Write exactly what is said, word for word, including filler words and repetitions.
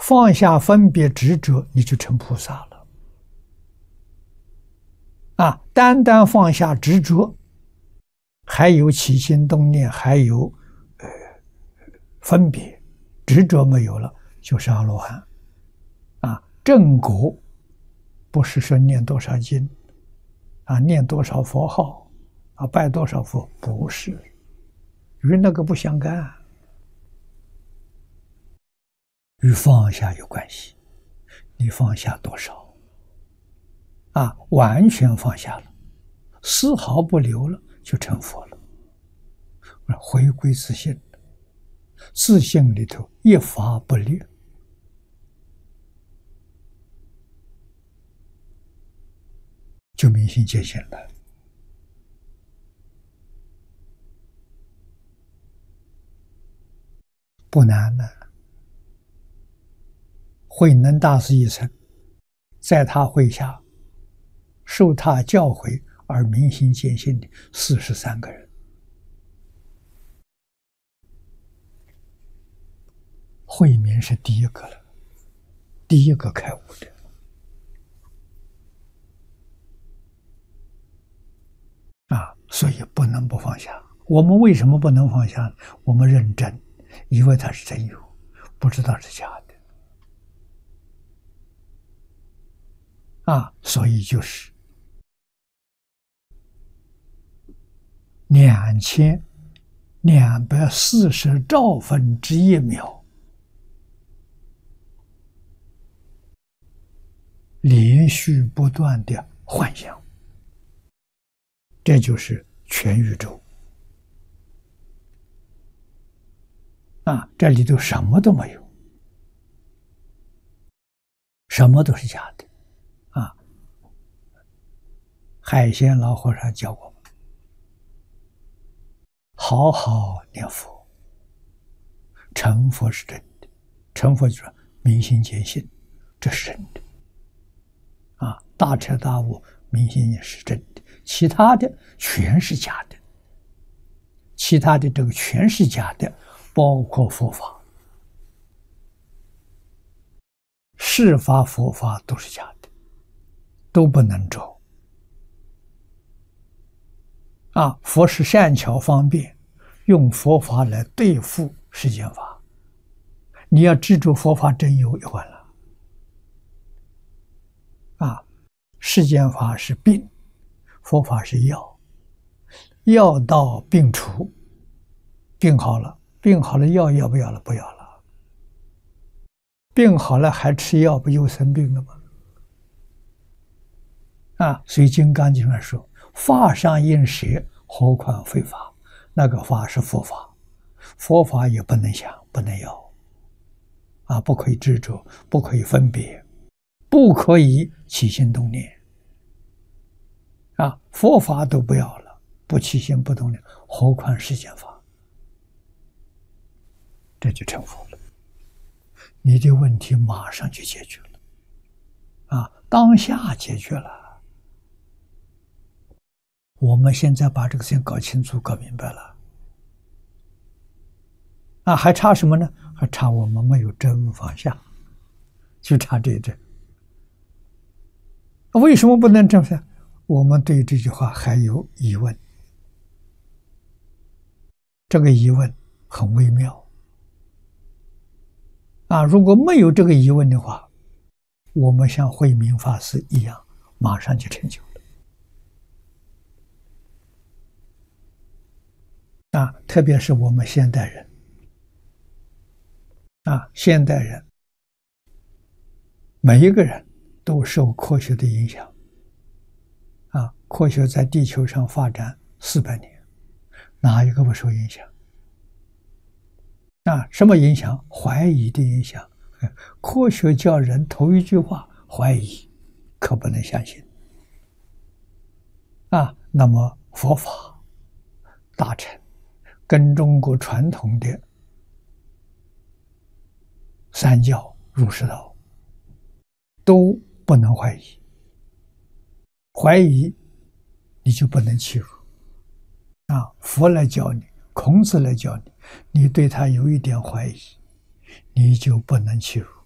放下分别执着，你就成菩萨了。啊，单单放下执着，还有起心动念，还有呃分别执着没有了，就是阿罗汉。啊，正果不是说念多少经，啊，念多少佛号，啊，拜多少佛，不是，与那个不相干，与放下有关系。你放下多少？啊，完全放下了，丝毫不留了，就成佛了。回归自性，自性里头一法不立，就明心见性了。不难呢。慧能大师一生，在他会下受他教诲而明心见性的四十三个人，慧明是第一个了，第一个开悟的。啊，所以不能不放下。我们为什么不能放下呢？我们认真，以为它是真有，不知道是假的。啊，所以就是两千两百四十兆分之一秒，连续不断的幻想，这就是全宇宙。啊，这里头什么都没有，什么都是假的。啊，海鲜老和尚教我们好好念佛，成佛是真的，成佛就是明心见性，这是真的。啊，大彻大悟，明心也是真的，其他的全是假的，其他的这个全是假的，包括佛法、世法、佛法都是假的，都不能着。啊，佛是善巧方便，用佛法来对付世间法。你要执着佛法真有就完了。啊，世间法是病，佛法是药，药到病除，病好了，病好了药要不要了？不要了。病好了还吃药，不又生病了吗？啊，所以《金刚经》上说，法上应舍，何况非法？那个法是佛法，佛法也不能想，不能要。啊，不可以执着，不可以分别，不可以起心动念。啊，佛法都不要了，不起心不动念，何况世间法？这就成佛了。你的问题马上就解决了。啊，当下解决了。我们现在把这个事情搞清楚、搞明白了，啊，还差什么呢？还差我们没有真放下，就差这一点。为什么不能真放下？我们对这句话还有疑问，这个疑问很微妙。啊，如果没有这个疑问的话，我们像慧明法师一样，马上就成就了。啊，特别是我们现代人，啊，现代人每一个人都受科学的影响。啊，科学在地球上发展四百年，哪一个不受影响？啊，什么影响？怀疑的影响。科学叫人头一句话怀疑，可不能相信。啊，那么佛法大乘跟中国传统的三教儒释道都不能怀疑，怀疑你就不能欺辱。啊，佛来教你，孔子来教你，你对他有一点怀疑，你就不能欺辱。